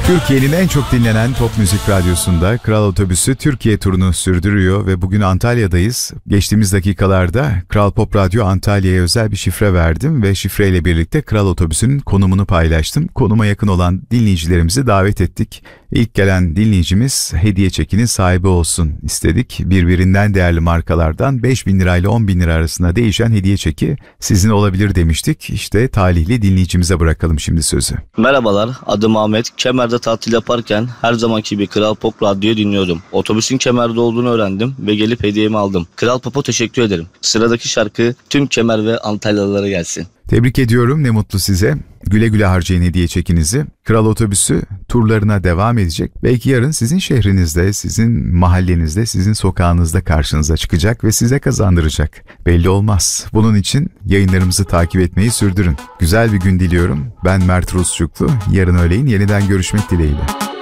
Türkiye'nin en çok dinlenen pop müzik radyosunda Kral Otobüsü Türkiye turunu sürdürüyor ve bugün Antalya'dayız. Geçtiğimiz dakikalarda Kral Pop Radyo Antalya'ya özel bir şifre verdim ve şifreyle birlikte Kral Otobüsü'nün konumunu paylaştım. Konuma yakın olan dinleyicilerimizi davet ettik. İlk gelen dinleyicimiz hediye çekinin sahibi olsun istedik. Birbirinden değerli markalardan 5.000 lirayla 10.000 lira arasında değişen hediye çeki sizin olabilir demiştik. İşte talihli dinleyicimize bırakalım şimdi sözü. Merhabalar, adım Ahmet. Kemer'de tatil yaparken her zamanki gibi Kral Pop Radyo'yu dinliyordum. Otobüsün Kemer'de olduğunu öğrendim ve gelip hediyemi aldım. Kral Pop'a teşekkür ederim. Sıradaki şarkı tüm Kemer ve Antalyalılara gelsin. Tebrik ediyorum, ne mutlu size. Güle güle harcayın hediye çekinizi. Kral Otobüsü turlarına devam edecek. Belki yarın sizin şehrinizde, sizin mahallenizde, sizin sokağınızda karşınıza çıkacak ve size kazandıracak. Belli olmaz. Bunun için yayınlarımızı takip etmeyi sürdürün. Güzel bir gün diliyorum. Ben Mert Rusçuklu. Yarın öğleyin yeniden görüşmek dileğiyle.